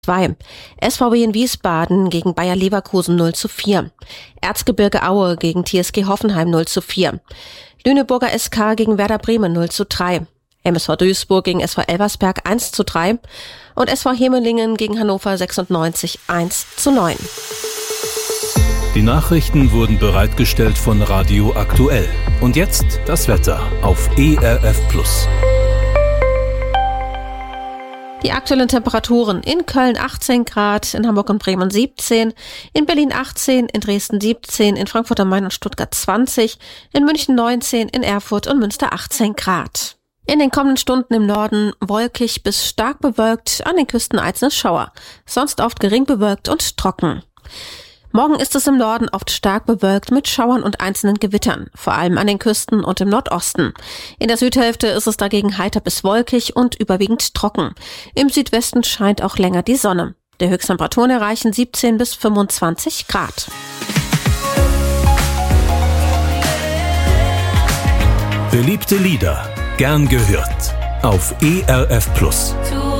2. SVW in Wiesbaden gegen Bayer Leverkusen 0:4. Erzgebirge Aue gegen TSG Hoffenheim 0:4. Lüneburger SK gegen Werder Bremen 0:3. MSV Duisburg gegen SV Elversberg 1:3 und SV Hemelingen gegen Hannover 96 1:9. Die Nachrichten wurden bereitgestellt von Radio Aktuell. Und jetzt das Wetter auf ERF+. Die aktuellen Temperaturen: in Köln 18 Grad, in Hamburg und Bremen 17, in Berlin 18, in Dresden 17, in Frankfurt am Main und Stuttgart 20, in München 19, in Erfurt und Münster 18 Grad. In den kommenden Stunden im Norden wolkig bis stark bewölkt, an den Küsten einzelne Schauer, sonst oft gering bewölkt und trocken. Morgen ist es im Norden oft stark bewölkt mit Schauern und einzelnen Gewittern, vor allem an den Küsten und im Nordosten. In der Südhälfte ist es dagegen heiter bis wolkig und überwiegend trocken. Im Südwesten scheint auch länger die Sonne. Die Höchsttemperaturen erreichen 17 bis 25 Grad. Beliebte Lieder, gern gehört auf ERF+.